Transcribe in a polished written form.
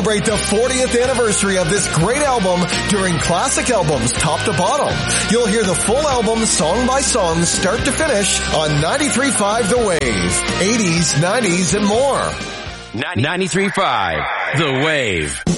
Celebrate the 40th anniversary of this great album during Classic Albums Top to Bottom. You'll hear the full album song by song start to finish on 93.5 The Wave. 80s, 90s, and more. 93.5 The Wave.